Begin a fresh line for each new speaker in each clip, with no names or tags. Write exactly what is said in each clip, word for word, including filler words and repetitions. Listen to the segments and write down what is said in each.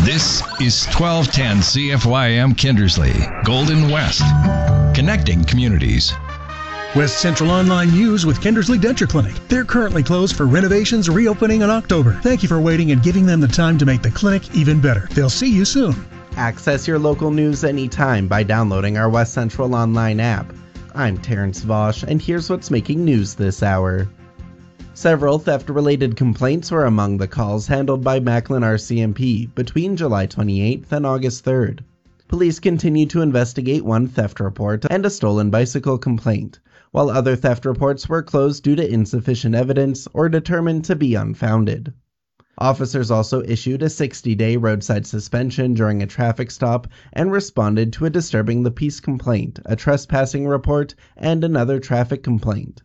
This is twelve ten C F Y M Kindersley, Golden West, connecting communities.
West Central Online News with Kindersley Denture Clinic. They're currently closed for renovations, reopening in October. Thank you for waiting and giving them the time to make the clinic even better. They'll see you soon.
Access your local news anytime by downloading our West Central Online app. I'm Terrence Vosch, and here's what's making news this hour. Several theft-related complaints were among the calls handled by Macklin R C M P between July twenty-eighth and August third. Police continue to investigate one theft report and a stolen bicycle complaint, while other theft reports were closed due to insufficient evidence or determined to be unfounded. Officers also issued a sixty-day roadside suspension during a traffic stop and responded to a disturbing the peace complaint, a trespassing report, and another traffic complaint.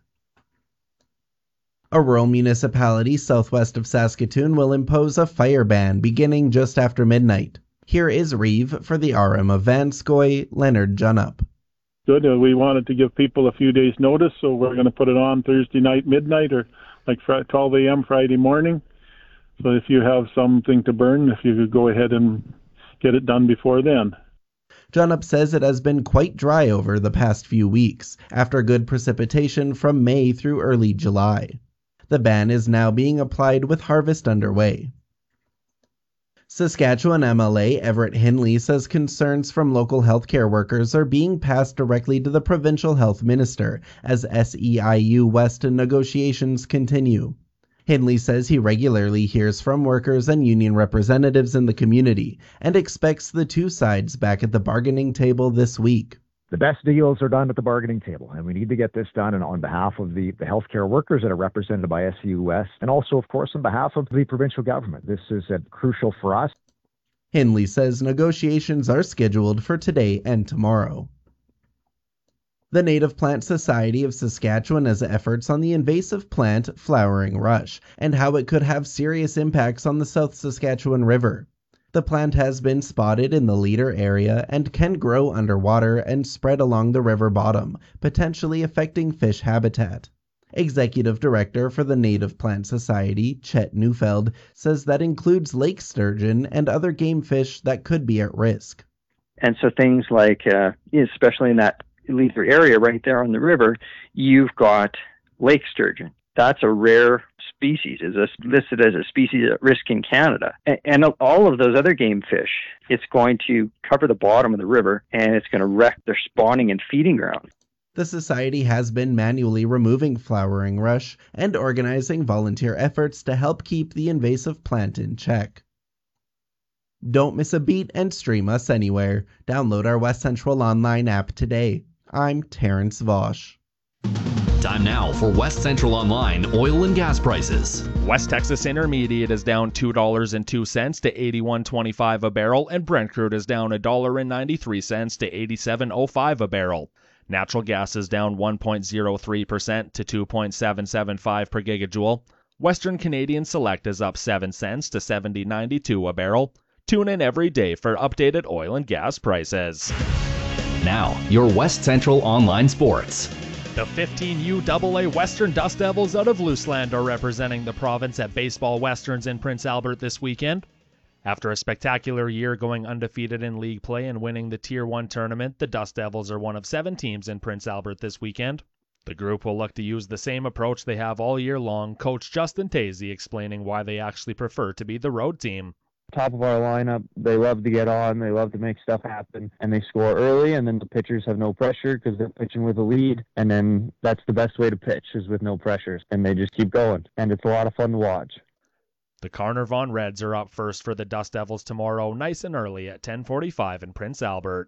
A rural municipality southwest of Saskatoon will impose a fire ban beginning just after midnight. Here is Reeve for the R M of Vanscoy, Leonard Junup.
Good. Uh, we wanted to give people a few days' notice, so we're going to put it on Thursday night, midnight, or like twelve a.m. Friday morning. So if you have something to burn, if you could go ahead and get it done before then.
Junup says it has been quite dry over the past few weeks, after good precipitation from May through early July. The ban is now being applied with harvest underway. Saskatchewan M L A Everett Hindley says concerns from local healthcare workers are being passed directly to the provincial health minister as S E I U West negotiations continue. Hindley says he regularly hears from workers and union representatives in the community and expects the two sides back at the bargaining table this week.
The best deals are done at the bargaining table, and we need to get this done and on behalf of the, the healthcare workers that are represented by S E U West, and also, of course, on behalf of the provincial government. This is uh, crucial for us.
Hindley says negotiations are scheduled for today and tomorrow. The Native Plant Society of Saskatchewan has efforts on the invasive plant flowering rush and how it could have serious impacts on the South Saskatchewan River. The plant has been spotted in the Leader area and can grow underwater and spread along the river bottom, potentially affecting fish habitat. Executive Director for the Native Plant Society, Chet Neufeld, says that includes lake sturgeon and other game fish that could be at risk.
And so things like, uh, especially in that Leader area right there on the river, you've got lake sturgeon. That's a rare species, is listed as a species at risk in Canada. And all of those other game fish, it's going to cover the bottom of the river and it's going to wreck their spawning and feeding ground.
The Society has been manually removing flowering rush and organizing volunteer efforts to help keep the invasive plant in check. Don't miss a beat and stream us anywhere. Download our West Central Online app today. I'm Terrence Vosch.
Time now for West Central Online oil and gas prices.
West Texas Intermediate is down two dollars and two cents to eighty-one twenty-five a barrel, and Brent crude is down one dollar and ninety-three cents to eighty-seven oh five a barrel. Natural gas is down one point zero three percent to two point seven seven five per gigajoule. Western Canadian Select is up seven cents to seventy ninety-two a barrel. Tune in every day for updated oil and gas prices.
Now, your West Central Online Sports.
The fifteen U double A Western Dust Devils out of Looseland are representing the province at Baseball Westerns in Prince Albert this weekend. After a spectacular year going undefeated in league play and winning the Tier one tournament, the Dust Devils are one of seven teams in Prince Albert this weekend. The group will look to use the same approach they have all year long, Coach Justin Tazy explaining why they actually prefer to be the road team.
Top of our lineup, they love to get on, they love to make stuff happen, and they score early, and then the pitchers have no pressure because they're pitching with a lead, and then that's the best way to pitch is with no pressures, and they just keep going, and it's a lot of fun to watch.
The Carnarvon Reds are up first for the Dust Devils tomorrow, nice and early at ten forty-five in Prince Albert.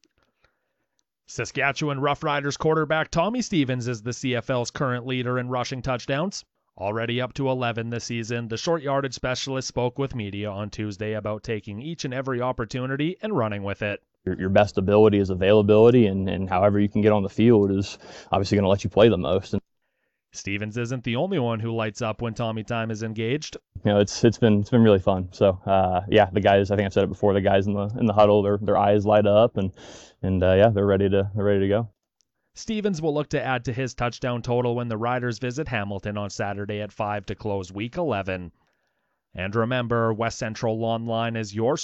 Saskatchewan Roughriders quarterback Tommy Stevens is the C F L's current leader in rushing touchdowns. Already up to eleven this season, the short yardage specialist spoke with media on Tuesday about taking each and every opportunity and running with it.
Your, your best ability is availability, and, and however you can get on the field is obviously going to let you play the most. And
Stevens isn't the only one who lights up when Tommy time is engaged.
You know, it's it's been it's been really fun. So uh, yeah, the guys, I think I've said it before, the guys in the in the huddle, their their eyes light up, and and uh, yeah, they're ready to they're ready to go.
Stevens will look to add to his touchdown total when the Riders visit Hamilton on Saturday at five to close Week eleven. And remember, West Central Online is your